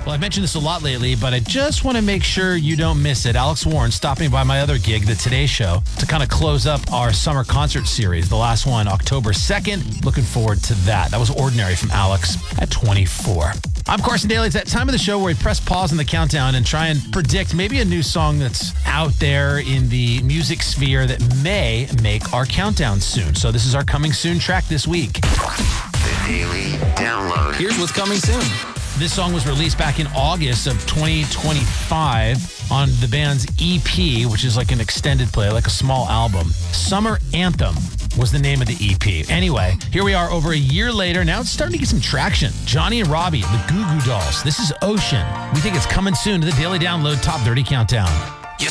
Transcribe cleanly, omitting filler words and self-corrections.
Well, I've mentioned this a lot lately, but I just want to make sure you don't miss it. Alex Warren stopping by my other gig, The Today Show, to kind of close up our summer concert series. The last one, October 2nd. Looking forward to that. That was Ordinary from Alex at 24. I'm Carson Daly. It's that time of the show where we press pause on the countdown and try and predict maybe a new song that's out there in the music sphere that may make our countdown soon. So this is our coming soon track this week. The Daily Download. Here's what's coming soon. This song was released back in August of 2025 on the band's EP, which is like an extended play, like a small album. Summer Anthem was the name of the EP. Anyway, here we are over a year later. Now it's starting to get some traction. Johnny and Robbie, the Goo Goo Dolls. This is Ocean. We think it's coming soon to the Daily Download Top 30 Countdown.